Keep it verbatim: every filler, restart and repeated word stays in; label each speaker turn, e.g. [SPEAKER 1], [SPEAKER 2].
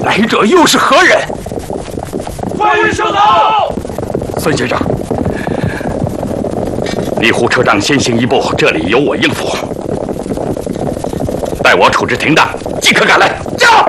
[SPEAKER 1] 来者又是何人？
[SPEAKER 2] 欢迎上岛。
[SPEAKER 1] 孙先生，离湖车站先行一步，这里由我应付。待我处置停当，即可赶来。驾！